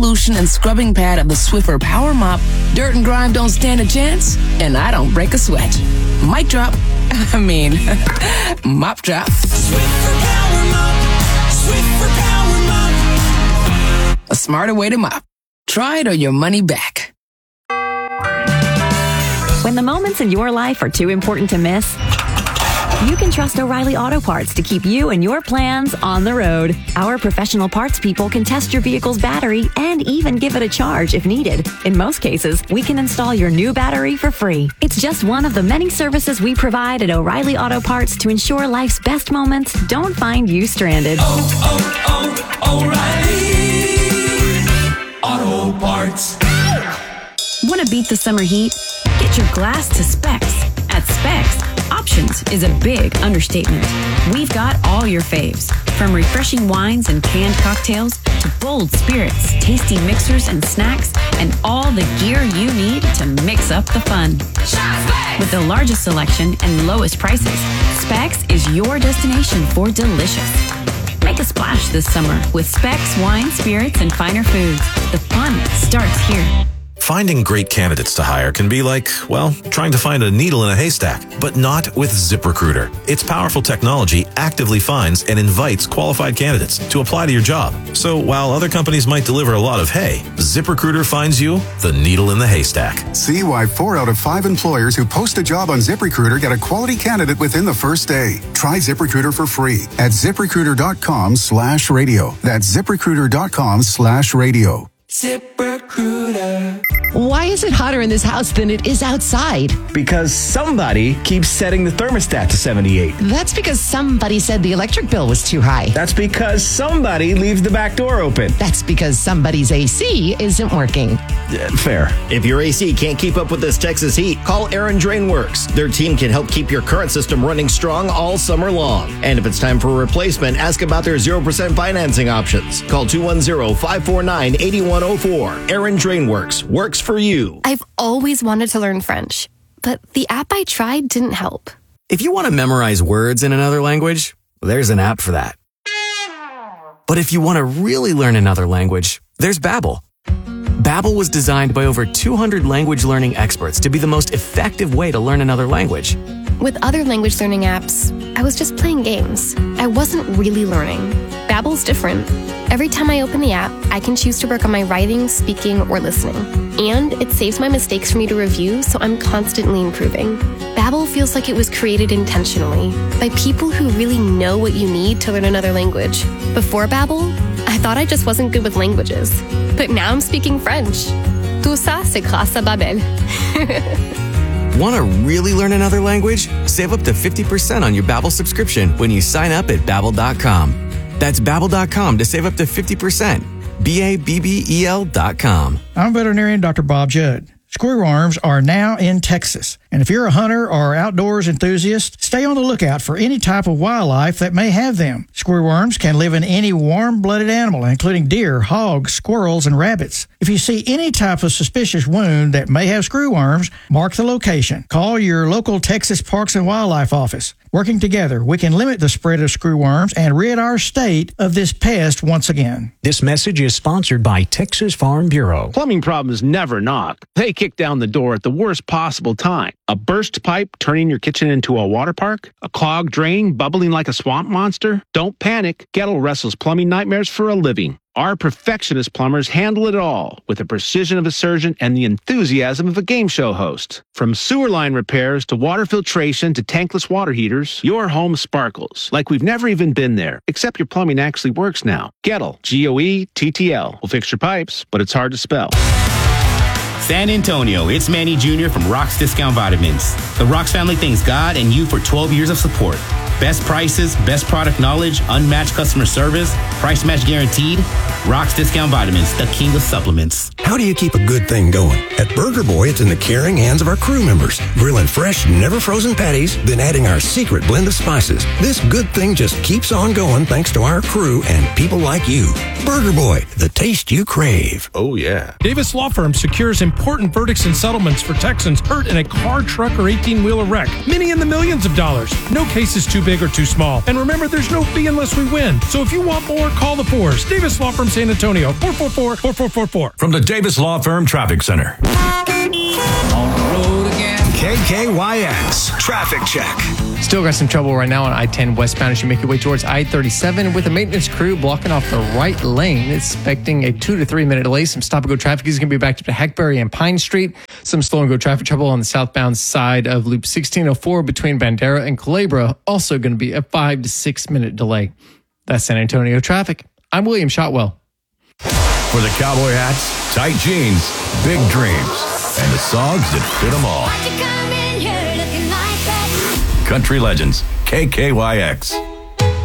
revolution and scrubbing pad of the Swiffer Power Mop, dirt and grime don't stand a chance, and I don't break a sweat. Mic drop. Mop drop. Swiffer Power Mop. Swiffer Power Mop. A smarter way to mop. Try it or your money back. When the moments in your life are too important to miss, you can trust O'Reilly Auto Parts to keep you and your plans on the road. Our professional parts people can test your vehicle's battery and even give it a charge if needed. In most cases, we can install your new battery for free. It's just one of the many services we provide at O'Reilly Auto Parts to ensure life's best moments don't find you stranded. O'Reilly Auto Parts. Want to beat the summer heat? Get your glass to Specs. At Specs, options is a big understatement. We've got all your faves, from refreshing wines and canned cocktails to bold spirits, tasty mixers and snacks, and all the gear you need to mix up the fun. With the largest selection and lowest prices, Specs is your destination for delicious. Make a splash this summer with Specs wine, spirits, and finer foods. The fun starts here. Finding great candidates to hire can be like, well, trying to find a needle in a haystack, but not with ZipRecruiter. Its powerful technology actively finds and invites qualified candidates to apply to your job. So while other companies might deliver a lot of hay, ZipRecruiter finds you the needle in the haystack. See why 4 out of 5 employers who post a job on ZipRecruiter get a quality candidate within the first day. Try ZipRecruiter for free at ZipRecruiter.com/radio. That's ZipRecruiter.com/radio. ZipRecruiter. Why is it hotter in this house than it is outside? Because somebody keeps setting the thermostat to 78. That's because somebody said the electric bill was too high. That's because somebody leaves the back door open. That's because somebody's AC isn't working. Fair. If your AC can't keep up with this Texas heat, call Aaron Drainworks. Their team can help keep your current system running strong all summer long. And if it's time for a replacement, ask about their 0% financing options. Call 210-549-8104. Aaron Drainworks works for you. I've always wanted to learn French, but the app I tried didn't help. If you want to memorize words in another language, there's an app for that. But if you want to really learn another language, there's Babbel. Babbel was designed by over 200 language learning experts to be the most effective way to learn another language. With other language learning apps, I was just playing games. I wasn't really learning. Babbel's different. Every time I open the app, I can choose to work on my writing, speaking, or listening. And it saves my mistakes for me to review, so I'm constantly improving. Babbel feels like it was created intentionally by people who really know what you need to learn another language. Before Babbel, I thought I just wasn't good with languages. But now I'm speaking French. Tout ça, c'est grâce à Babbel. Want to really learn another language? Save up to 50% on your Babbel subscription when you sign up at Babbel.com. That's Babbel.com to save up to 50%. Babbel.com. I'm veterinarian Dr. Bob Judd. Screwworms are now in Texas. And if you're a hunter or outdoors enthusiast, stay on the lookout for any type of wildlife that may have them. Screwworms can live in any warm-blooded animal, including deer, hogs, squirrels, and rabbits. If you see any type of suspicious wound that may have screwworms, mark the location. Call your local Texas Parks and Wildlife office. Working together, we can limit the spread of screwworms and rid our state of this pest once again. This message is sponsored by Texas Farm Bureau. Plumbing problems never knock. They kick down the door at the worst possible time. A burst pipe turning your kitchen into a water park? A clogged drain bubbling like a swamp monster? Don't panic. Gettle wrestles plumbing nightmares for a living. Our perfectionist plumbers handle it all with the precision of a surgeon and the enthusiasm of a game show host. From sewer line repairs to water filtration to tankless water heaters, your home sparkles like we've never even been there, except your plumbing actually works now. Gettle, Goettl, will fix your pipes, but it's hard to spell. San Antonio, it's Manny Jr. from Rock's Discount Vitamins. The Rock's family thanks God and you for 12 years of support. Best prices, best product knowledge, unmatched customer service, price match guaranteed. Rock's Discount Vitamins, the king of supplements. How do you keep a good thing going? At Burger Boy, it's in the caring hands of our crew members. Grilling fresh, never frozen patties, then adding our secret blend of spices. This good thing just keeps on going thanks to our crew and people like you. Burger Boy, the taste you crave. Oh, yeah. Davis Law Firm secures important verdicts and settlements for Texans hurt in a car, truck, or 18-wheeler wreck. Many in the millions of dollars. No case is too big or too small. And remember, there's no fee unless we win. So if you want more, call the Fours. Davis Law Firm San Antonio. 444-4444. From the Davis Law Firm Traffic Center. KKYX Traffic Check. Still got some trouble right now on I-10 westbound as you make your way towards I-37 with a maintenance crew blocking off the right lane, expecting a 2 to 3 minute delay. Some stop-and-go traffic is going to be backed up to Hackberry and Pine Street. Some slow-and-go traffic trouble on the southbound side of Loop 1604 between Bandera and Culebra. Also going to be a 5 to 6 minute delay. That's San Antonio traffic. I'm William Shotwell. For the cowboy hats, tight jeans, big dreams, and the songs that fit them all. Country Legends, KKYX.